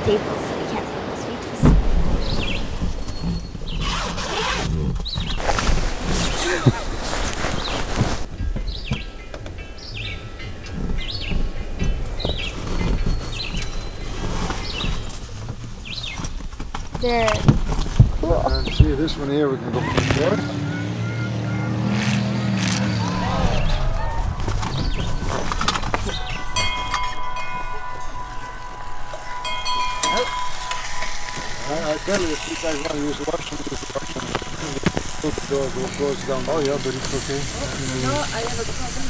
tables, so we can't sleep with sweeties. They're cool. And see this one here, we can go for it. I tell you, if you guys want to use the washroom, use the washroom. The door goes down. Oh yeah, but it's okay. No, I have a problem.